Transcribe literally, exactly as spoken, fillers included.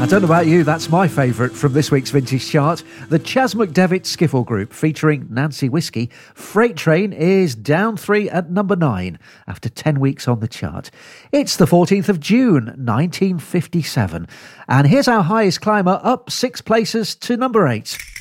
don't know about you, that's my favourite from this week's Vintage Chart. The Chas McDevitt Skiffle Group featuring Nancy Whiskey. Freight Train is down three at number nine after ten weeks on the chart. It's the fourteenth of June, nineteen fifty-seven. And here's our highest climber up six places to number eight.